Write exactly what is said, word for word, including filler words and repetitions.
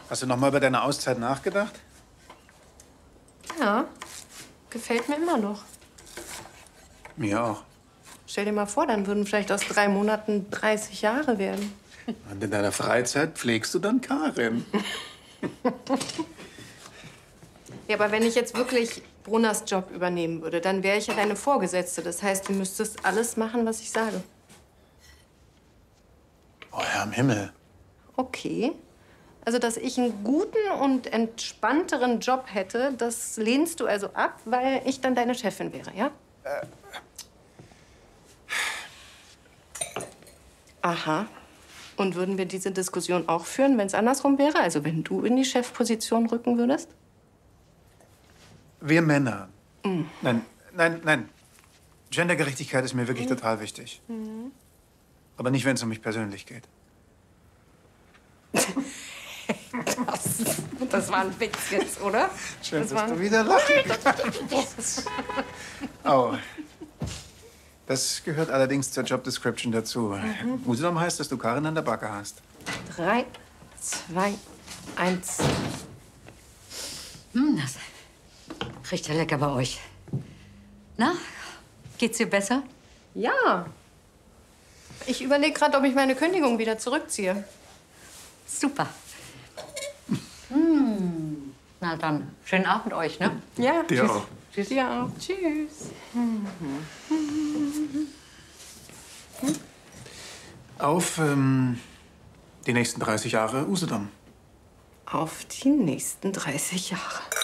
Hast du noch mal über deine Auszeit nachgedacht? Ja, gefällt mir immer noch. Mir auch. Stell dir mal vor, dann würden vielleicht aus drei Monaten dreißig Jahre werden. Und in deiner Freizeit pflegst du dann Karin. Ja, aber wenn ich jetzt wirklich Brunners Job übernehmen würde, dann wäre ich ja deine Vorgesetzte. Das heißt, du müsstest alles machen, was ich sage. Oh, Herr im Himmel. Okay. Also, dass ich einen guten und entspannteren Job hätte, das lehnst du also ab, weil ich dann deine Chefin wäre, ja? Äh. Aha. Und würden wir diese Diskussion auch führen, wenn es andersrum wäre? Also, wenn du in die Chefposition rücken würdest? Wir Männer. Mhm. Nein, nein, nein. Gendergerechtigkeit ist mir wirklich Mhm. total wichtig. Mhm. Aber nicht, wenn es um mich persönlich geht. Das, das war ein Witz jetzt, oder? Schön, das dass war... du wieder lachst. Oh. Das gehört allerdings zur Job Description dazu. Mhm. Usedom heißt, dass du Karin an der Backe hast. Drei, zwei, eins. Hm, das riecht ja lecker bei euch. Na, geht's dir besser? Ja. Ich überlege gerade, ob ich meine Kündigung wieder zurückziehe. Super. Hm. Na dann, schönen Abend euch, ne? Ja. Dir tschüss. auch. Tschüss. Dir auch. Tschüss. Auf ähm, die nächsten dreißig Jahre Usedom. Auf die nächsten dreißig Jahre.